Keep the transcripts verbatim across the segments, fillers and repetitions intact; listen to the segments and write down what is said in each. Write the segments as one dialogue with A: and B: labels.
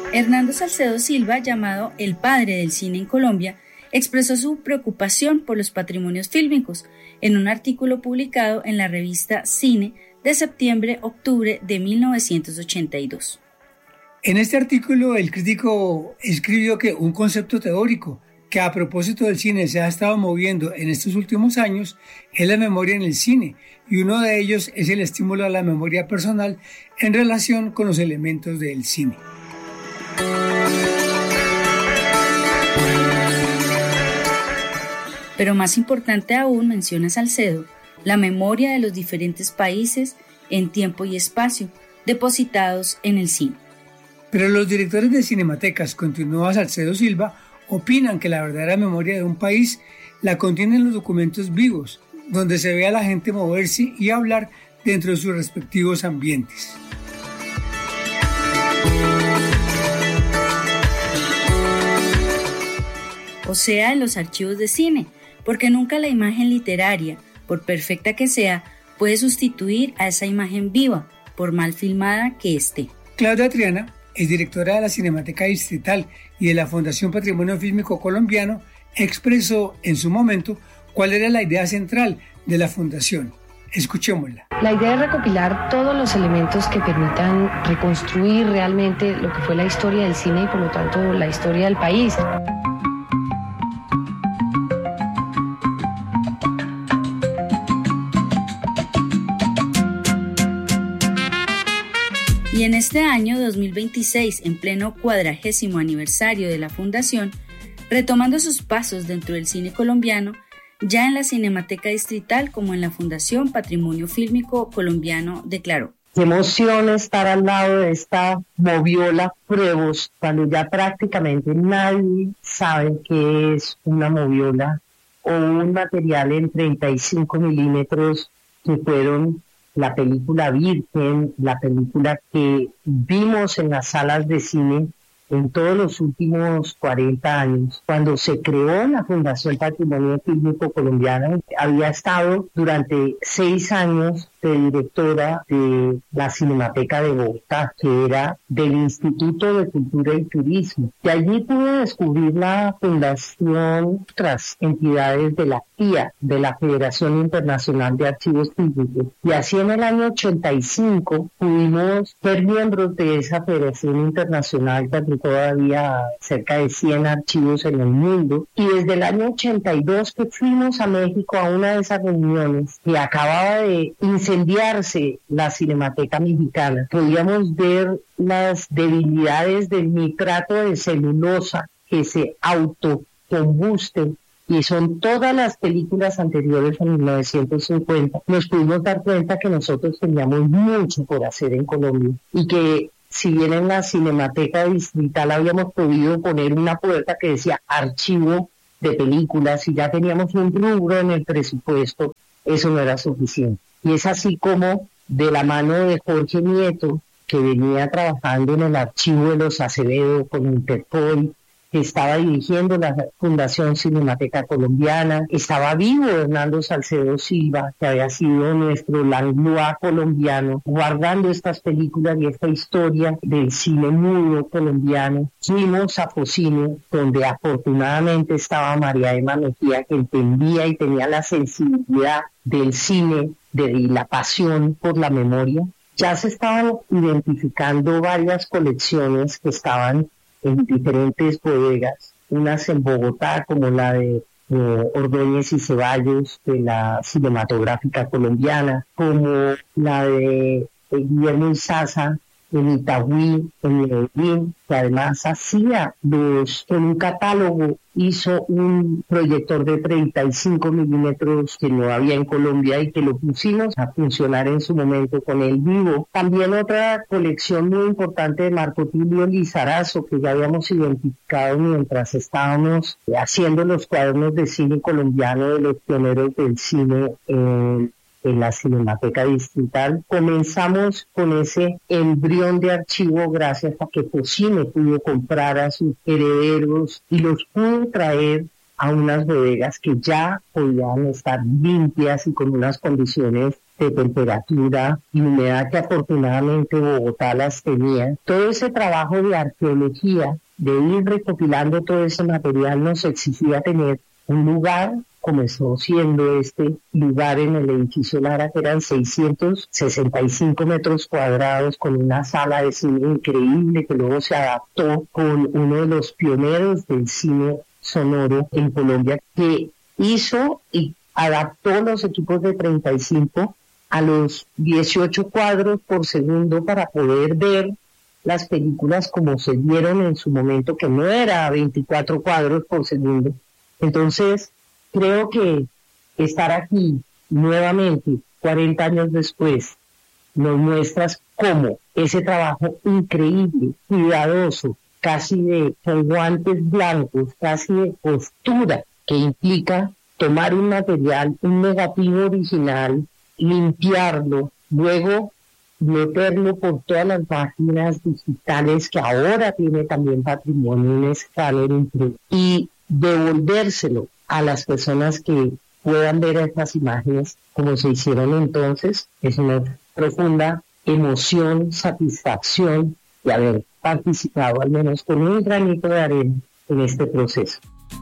A: Hernando Salcedo Silva, llamado el padre del cine en Colombia, expresó su preocupación por los patrimonios fílmicos en un artículo publicado en la revista Cine de septiembre-octubre de mil novecientos ochenta y dos.
B: En este artículo, el crítico escribió que un concepto teórico que a propósito del cine se ha estado moviendo en estos últimos años es la memoria en el cine, y uno de ellos es el estímulo a la memoria personal en relación con los elementos del cine.
A: Pero más importante aún, menciona Salcedo, la memoria de los diferentes países en tiempo y espacio depositados en el cine.
B: Pero los directores de cinematecas, continúa Salcedo Silva, opinan que la verdadera memoria de un país la contienen los documentos vivos, donde se ve a la gente moverse y hablar dentro de sus respectivos ambientes.
A: O sea, en los archivos de cine, porque nunca la imagen literaria, por perfecta que sea, puede sustituir a esa imagen viva, por mal filmada que esté.
B: Claudia Triana es directora de la Cinemateca Distrital y de la Fundación Patrimonio Fílmico Colombiano, expresó en su momento cuál era la idea central de la fundación. Escuchémosla.
C: La idea es recopilar todos los elementos que permitan reconstruir realmente lo que fue la historia del cine y por lo tanto la historia del país.
A: Y en este año dos mil veintiséis, en pleno cuadragésimo aniversario de la Fundación, retomando sus pasos dentro del cine colombiano, ya en la Cinemateca Distrital como en la Fundación Patrimonio Fílmico Colombiano, declaró:
D: Qué emoción estar al lado de esta moviola Pruebos, cuando ya prácticamente nadie sabe qué es una moviola o un material en treinta y cinco milímetros que fueron la película Virgen, la película que vimos en las salas de cine en todos los últimos cuarenta años. Cuando se creó la Fundación Patrimonio Fílmico Colombiano, había estado durante seis años de directora de la Cinemateca de Bogotá, que era del Instituto de Cultura y Turismo. Y allí pude descubrir la fundación, otras entidades de la F I A, de la Federación Internacional de Archivos Fílmicos. Y así en el año ochenta y cinco pudimos ser miembros de esa Federación Internacional, que todavía cerca de cien archivos en el mundo. Y desde el año ochenta y dos que fuimos a México a una de esas reuniones que acababa de incendiarse la Cinemateca Mexicana, podíamos ver las debilidades del nitrato de celulosa que se autocombusten, y son todas las películas anteriores a mil novecientos cincuenta. Nos pudimos dar cuenta que nosotros teníamos mucho por hacer en Colombia y que si bien en la Cinemateca Distrital habíamos podido poner una puerta que decía archivo de películas y ya teníamos un rubro en el presupuesto, eso no era suficiente. Y es así como, de la mano de Jorge Nieto, que venía trabajando en el archivo de los Acevedo con Interpol, que estaba dirigiendo la Fundación Cinemateca Colombiana, estaba vivo Hernando Salcedo Silva, que había sido nuestro Langlois colombiano, guardando estas películas y esta historia del cine mudo colombiano. Fuimos a Focine, donde afortunadamente estaba María Emma Mejía, que entendía y tenía la sensibilidad del cine, de la pasión por la memoria. Ya se estaban identificando varias colecciones que estaban en diferentes bodegas, unas en Bogotá como la de eh, Ordóñez y Ceballos, de la Cinematográfica Colombiana, como la de, de Guillermo Izaza en Itagüí, en Medellín, que además hacía los, en un catálogo hizo un proyector de treinta y cinco milímetros que no había en Colombia y que lo pusimos a funcionar en su momento con el vivo. También otra colección muy importante de Marco Tulio Lizarazo, que ya habíamos identificado mientras estábamos haciendo los cuadernos de cine colombiano de los pioneros del cine en en la Cinemateca Distrital. Comenzamos con ese embrión de archivo gracias a que Focine pudo comprar a sus herederos y los pudo traer a unas bodegas que ya podían estar limpias y con unas condiciones de temperatura y humedad que afortunadamente Bogotá las tenía. Todo ese trabajo de arqueología, de ir recopilando todo ese material, nos exigía tener un lugar. Comenzó siendo este lugar en el edificio Lara, que eran seiscientos sesenta y cinco metros cuadrados, con una sala de cine increíble que luego se adaptó con uno de los pioneros del cine sonoro en Colombia, que hizo y adaptó los equipos de treinta y cinco a los dieciocho cuadros por segundo para poder ver las películas como se vieron en su momento, que no era veinticuatro cuadros por segundo. Entonces, creo que estar aquí nuevamente, cuarenta años después, nos muestras cómo ese trabajo increíble, cuidadoso, casi de con guantes blancos, casi de postura, que implica tomar un material, un negativo original, limpiarlo, luego meterlo por todas las máquinas digitales que ahora tiene también Patrimonio, un escáner y devolvérselo a las personas que puedan ver estas imágenes como se hicieron entonces. Es una profunda emoción, satisfacción de haber participado al menos con un granito de arena en este proceso.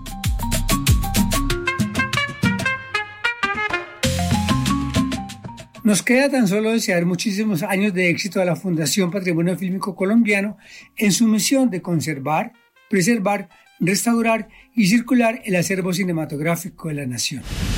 B: Nos queda tan solo desear muchísimos años de éxito a la Fundación Patrimonio Fílmico Colombiano en su misión de conservar, preservar, restaurar y circular el acervo cinematográfico de la nación.